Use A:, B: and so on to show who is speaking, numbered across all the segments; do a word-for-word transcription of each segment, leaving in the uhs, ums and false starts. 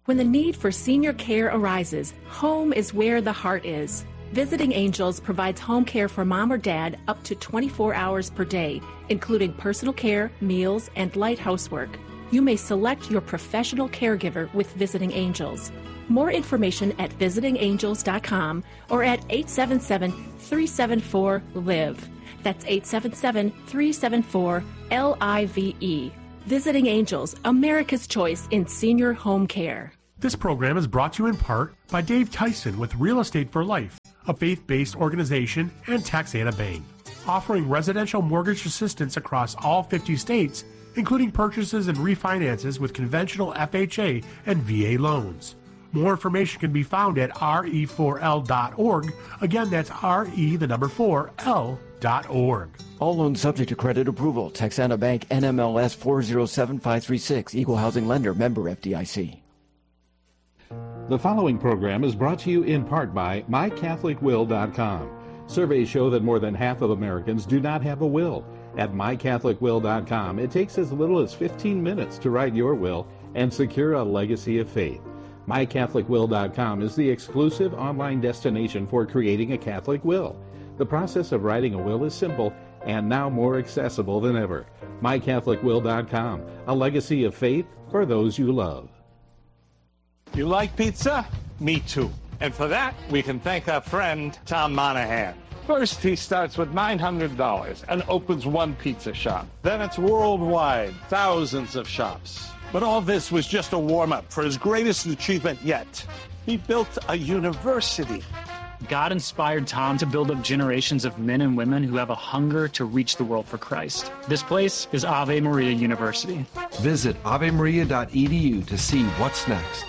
A: When the need for senior care arises, home is where the heart is. Visiting Angels provides home care for mom or dad up to twenty-four hours per day, including personal care, meals, and light housework. You may select your professional caregiver with Visiting Angels. More information at visiting angels dot com or at eight seven seven, three seven four, L I V E. That's eight seven seven, three seven four, L I V E. Visiting Angels, America's choice in senior home care.
B: This program is brought to you in part by Dave Tyson with Real Estate for Life, a faith-based organization, and Taxana Bank, offering residential mortgage assistance across all fifty states, including purchases and refinances with conventional F H A and V A loans. More information can be found at R E four L dot org. Again, that's R E, the number four, L dot org.
C: All loans subject to credit approval. Texana Bank, N M L S four zero seven five three six, Equal Housing Lender, member F D I C.
D: The following program is brought to you in part by my catholic will dot com. Surveys show that more than half of Americans do not have a will. At my catholic will dot com, it takes as little as fifteen minutes to write your will and secure a legacy of faith. my catholic will dot com is the exclusive online destination for creating a Catholic will. The process of writing a will is simple and now more accessible than ever. my catholic will dot com, a legacy of faith for those you love.
E: You like pizza? Me too. And for that, we can thank our friend, Tom Monahan. First, he starts with nine hundred dollars and opens one pizza shop. Then it's worldwide, thousands of shops. But all this was just a warm-up for his greatest achievement yet. He built a university.
F: God inspired Tom to build up generations of men and women who have a hunger to reach the world for Christ. This place is Ave Maria University.
G: Visit ave maria dot e d u to see what's next.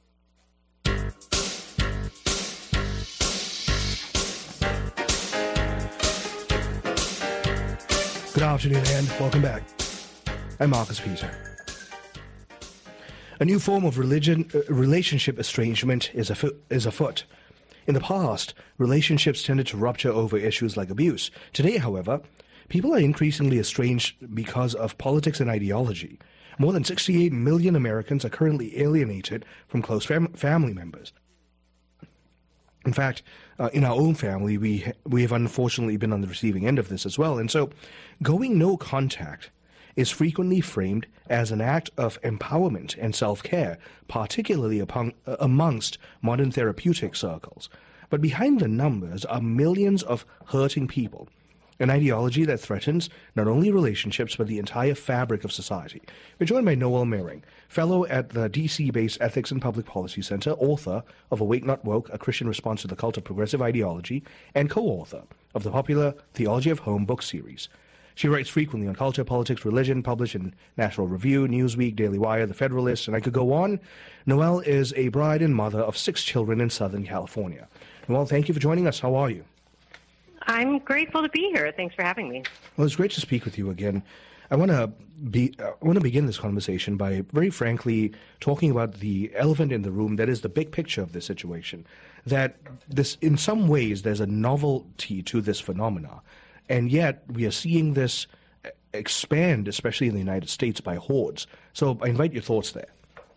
H: Good afternoon and welcome back. I'm Marcus Peter. A new form of religion, uh, relationship estrangement is, afo- is afoot. In the past, relationships tended to rupture over issues like abuse. Today, however, people are increasingly estranged because of politics and ideology. More than sixty-eight million Americans are currently alienated from close fam- family members. In fact, uh, in our own family, we ha- we have unfortunately been on the receiving end of this as well. And so, going no contact is frequently framed as an act of empowerment and self-care, particularly upon, uh, amongst modern therapeutic circles. But behind the numbers are millions of hurting people, an ideology that threatens not only relationships but the entire fabric of society. We're joined by Noel Mehring, fellow at the D C-based Ethics and Public Policy Center, author of Awake Not Woke, A Christian Response to the Cult of Progressive Ideology, and co-author of the popular Theology of Home book series. She writes frequently on culture, politics, religion, published in National Review, Newsweek, Daily Wire, The Federalist, and I could go on. Noel is a bride and mother of six children in Southern California. Noel, thank you for joining us. How are you?
I: I'm grateful to be here. Thanks for having me.
H: Well, it's great to speak with you again. I want to be I want to begin this conversation by very frankly talking about the elephant in the room that is the big picture of this situation. That this, in some ways, there's a novelty to this phenomena, and yet we are seeing this expand, especially in the United States, by hordes. So I invite your thoughts there.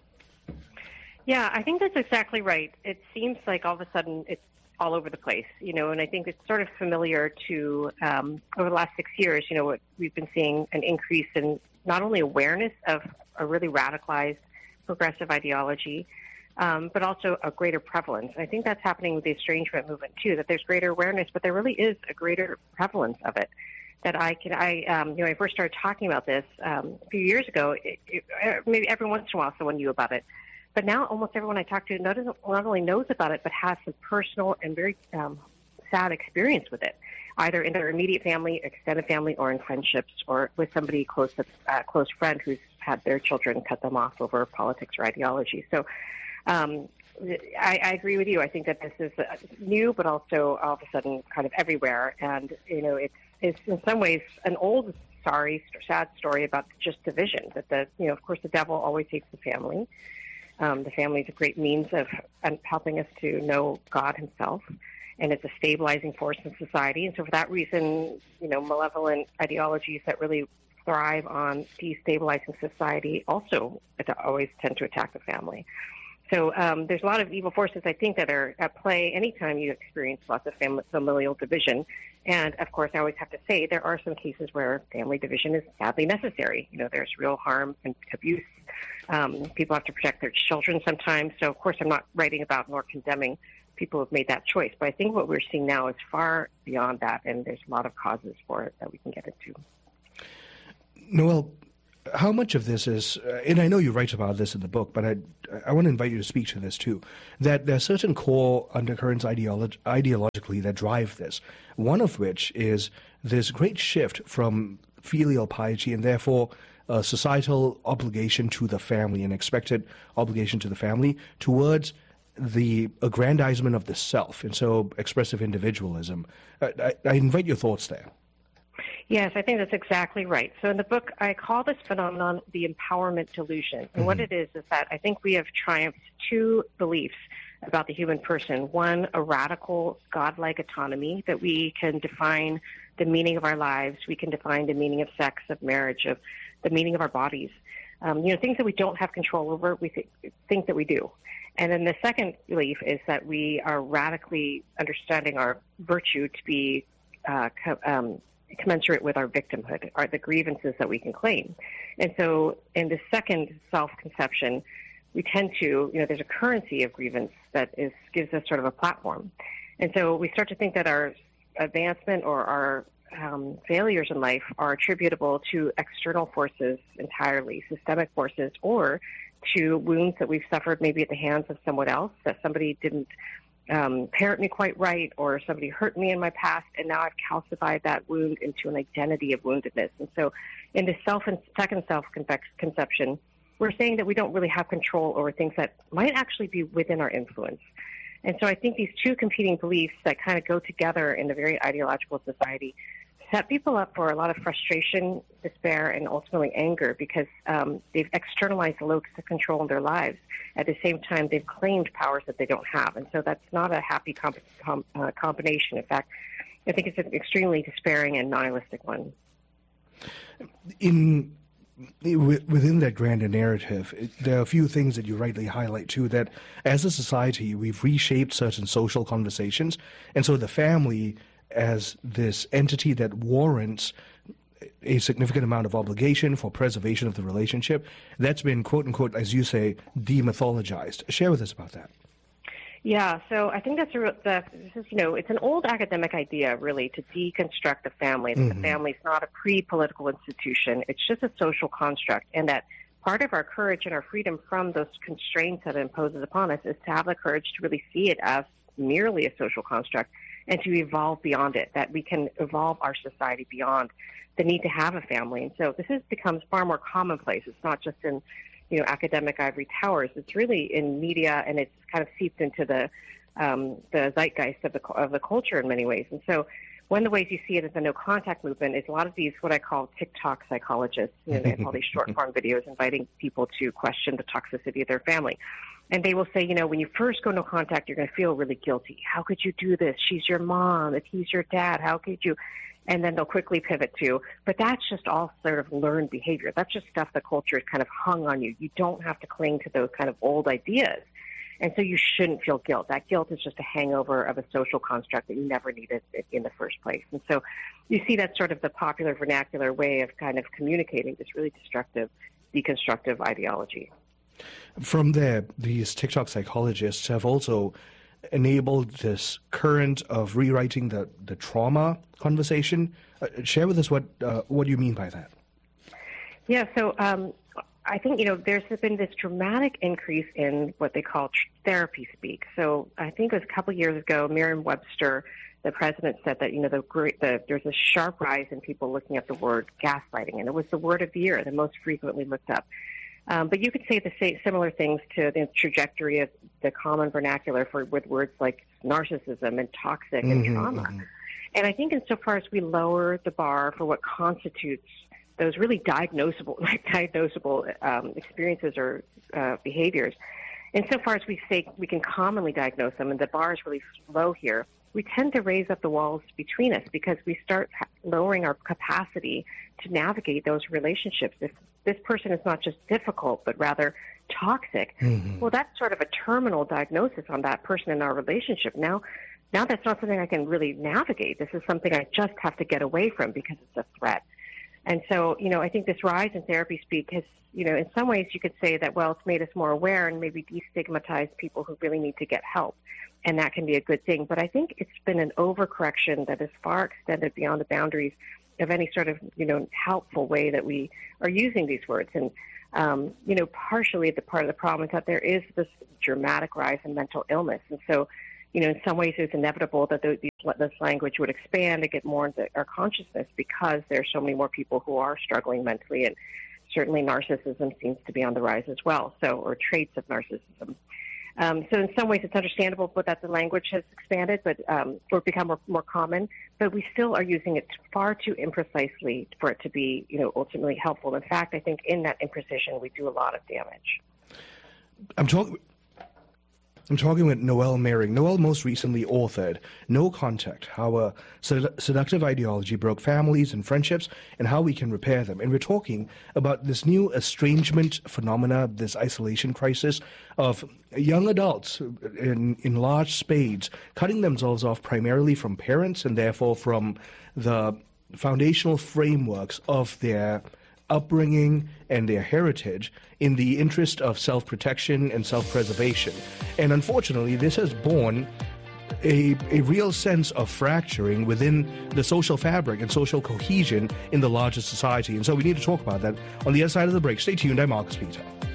I: Yeah, I think that's exactly right. It seems like all of a sudden it's all over the place, you know, and I think it's sort of familiar to, um, over the last six years, you know, what we've been seeing an increase in not only awareness of a really radicalized progressive ideology, um, but also a greater prevalence. And I think that's happening with the estrangement movement, too, that there's greater awareness, but there really is a greater prevalence of it. That I can, I, um, you know, when I first started talking about this um, a few years ago, it, it, maybe every once in a while someone knew about it. But now almost everyone I talk to not, not only knows about it, but has some personal and very um, sad experience with it, either in their immediate family, extended family, or in friendships, or with somebody close, a uh, close friend who's had their children cut them off over politics or ideology. So um, I, I agree with you. I think that this is uh, new, but also all of a sudden kind of everywhere. And, you know, it's, it's in some ways an old, sorry, sad story about just division, that the, you know, of course, the devil always hates the family. Um, the family is a great means of um, helping us to know God himself, and it's a stabilizing force in society. And so for that reason, you know, malevolent ideologies that really thrive on destabilizing society also always tend to attack the family. So um, there's a lot of evil forces, I think, that are at play anytime you experience lots of fam- familial division. And, of course, I always have to say there are some cases where family division is sadly necessary. You know, there's real harm and abuse. Um, people have to protect their children sometimes. So, of course, I'm not writing about nor condemning people who have made that choice. But I think what we're seeing now is far beyond that, and there's a lot of causes for it that we can get into.
H: Noelle, how much of this is, uh, and I know you write about this in the book, but I, I want to invite you to speak to this too, that there are certain core undercurrents ideolo- ideologically that drive this, one of which is this great shift from filial piety and therefore a societal obligation to the family, an expected obligation to the family, towards the aggrandizement of the self, and so expressive individualism. I, I, I invite your thoughts there.
I: Yes, I think that's exactly right. So in the book, I call this phenomenon the empowerment delusion. And mm-hmm. what it is is that I think we have triumphed two beliefs about the human person. One, a radical godlike autonomy, that we can define the meaning of our lives, we can define the meaning of sex, of marriage, of the meaning of our bodies. Um, you know, things that we don't have control over, we th- think that we do. And then the second belief is that we are radically understanding our virtue to be uh, co- um, commensurate with our victimhood, are the grievances that we can claim. And so in the second self-conception, we tend to, you know, there's a currency of grievance that is gives us sort of a platform. And so we start to think that our advancement or our um, failures in life are attributable to external forces entirely, systemic forces, or to wounds that we've suffered maybe at the hands of someone else, that somebody didn't um, parent me quite right, or somebody hurt me in my past, and now I've calcified that wound into an identity of woundedness. And so in the self and second self-conception, we're saying that we don't really have control over things that might actually be within our influence. And so I think these two competing beliefs that kind of go together in a very ideological society set people up for a lot of frustration, despair, and ultimately anger, because um, they've externalized the locus of control in their lives. At the same time, they've claimed powers that they don't have. And so that's not a happy comp- com- uh, combination. In fact, I think it's an extremely despairing and nihilistic one.
H: In Within that grander narrative, there are a few things that you rightly highlight, too, that as a society, we've reshaped certain social conversations. And so the family, as this entity that warrants a significant amount of obligation for preservation of the relationship, that's been, quote unquote, as you say, demythologized. Share with us about that.
I: Yeah, so I think that's a, the, this is, you know, it's an old academic idea, really, to deconstruct the family. That mm-hmm. the family is not a pre-political institution. It's just a social construct, and that part of our courage and our freedom from those constraints that it imposes upon us is to have the courage to really see it as merely a social construct and to evolve beyond it, that we can evolve our society beyond the need to have a family. And so this has becomes far more commonplace. It's not just in, you know, academic ivory towers. It's really in media, and it's kind of seeped into the um, the zeitgeist of the of the culture in many ways. And so one of the ways you see it is the no contact movement is a lot of these what I call TikTok psychologists. You know, they have all these short form videos inviting people to question the toxicity of their family. And they will say, you know, when you first go no contact, you're going to feel really guilty. How could you do this? She's your mom. If he's your dad, how could you? And then they'll quickly pivot to, but that's just all sort of learned behavior. That's just stuff the culture has kind of hung on you. You don't have to cling to those kind of old ideas. And so you shouldn't feel guilt. That guilt is just a hangover of a social construct that you never needed in the first place. And so you see that's sort of the popular vernacular way of kind of communicating this really destructive, deconstructive ideology.
H: From there, these TikTok psychologists have also enabled this current of rewriting the, the trauma conversation. Uh, share with us what uh, what do you mean by that?
I: Yeah, so um, I think, you know, there's been this dramatic increase in what they call tr- therapy speak. So I think it was a couple years ago, Merriam-Webster, the president, said that, you know, the, the there's a sharp rise in people looking at the word gaslighting, and it was the word of the year, the most frequently looked up. Um, but you could say the same, similar things to the trajectory of the common vernacular for with words like narcissism and toxic and mm-hmm, trauma. Mm-hmm. And I think insofar as we lower the bar for what constitutes those really diagnosable, like diagnosable um, experiences or uh, behaviors, insofar as we say we can commonly diagnose them, and the bar is really low here, we tend to raise up the walls between us because we start lowering our capacity to navigate those relationships. If this person is not just difficult, but rather toxic. Mm-hmm. Well, that's sort of a terminal diagnosis on that person in our relationship. Now, now that's not something I can really navigate. This is something I just have to get away from because it's a threat. And so, you know, I think this rise in therapy speak has, you know, in some ways you could say that, well, it's made us more aware and maybe destigmatized people who really need to get help. And that can be a good thing. But I think it's been an overcorrection that is far extended beyond the boundaries of any sort of, you know, helpful way that we are using these words. And, um, you know, partially the part of the problem is that there is this dramatic rise in mental illness. And so, you know, in some ways it's inevitable that the, this language would expand and get more into our consciousness because there are so many more people who are struggling mentally. And certainly narcissism seems to be on the rise as well, so, or traits of narcissism. Um, so in some ways it's understandable but that the language has expanded but um, or become more, more common, but we still are using it far too imprecisely for it to be, you know, ultimately helpful. In fact, I think in that imprecision we do a lot of damage.
H: I'm talking... I'm talking with Noelle Mehring. Noelle most recently authored No Contact, How a Sed- Seductive Ideology Broke Families and Friendships and How We Can Repair Them. And we're talking about this new estrangement phenomena, this isolation crisis of young adults in, in large spades cutting themselves off primarily from parents and therefore from the foundational frameworks of their upbringing and their heritage in the interest of self-protection and self-preservation. And unfortunately, this has borne a, a real sense of fracturing within the social fabric and social cohesion in the larger society. And so we need to talk about that on the other side of the break. Stay tuned. I'm Marcus Peter.